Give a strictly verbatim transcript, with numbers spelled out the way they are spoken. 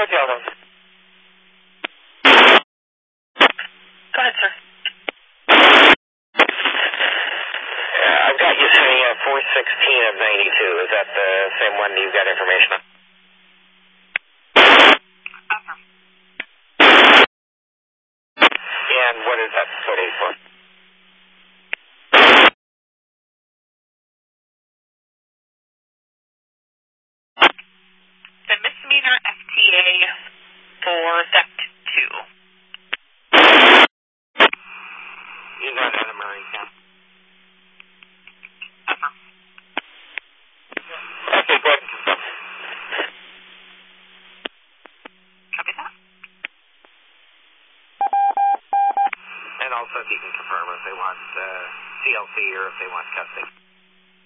Hotel room. Go ahead, sir. Uh, I've got you saying uh, four sixteen of ninety-two. Is that the same one you've got information on? And what is that footing for? The misdemeanor F T A for theft two. You got that in Murray County. Okay, go ahead. Copy that. And also if you can confirm if they want uh, C L C or if they want custody.